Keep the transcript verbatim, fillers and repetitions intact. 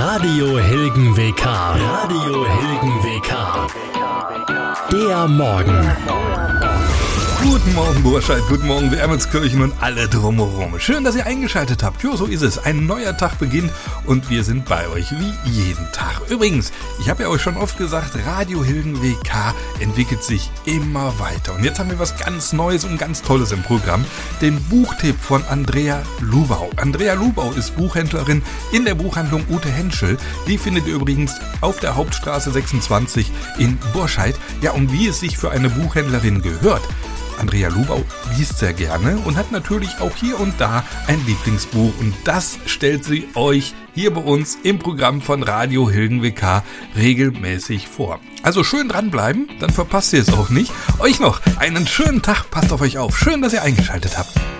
Radio Hilgen W K. Radio Hilgen W K. Der Morgen. Guten Morgen, Burscheid, guten Morgen, Wermelskirchen und alle drumherum. Schön, dass ihr eingeschaltet habt. Jo, so ist es. Ein neuer Tag beginnt und wir sind bei euch wie jeden Tag. Übrigens, ich habe ja euch schon oft gesagt, Radio Hilgen W K entwickelt sich immer weiter. Und jetzt haben wir was ganz Neues und ganz Tolles im Programm. Den Buchtipp von Andrea Lubau. Andrea Lubau ist Buchhändlerin in der Buchhandlung Ute Henschel. Die findet ihr übrigens auf der Hauptstraße sechsundzwanzig in Burscheid. Ja, und wie es sich für eine Buchhändlerin gehört. Andrea Lubau liest sehr gerne und hat natürlich auch hier und da ein Lieblingsbuch. Und das stellt sie euch hier bei uns im Programm von Radio Hilgen W K regelmäßig vor. Also schön dranbleiben, dann verpasst ihr es auch nicht. Euch noch einen schönen Tag, passt auf euch auf. Schön, dass ihr eingeschaltet habt.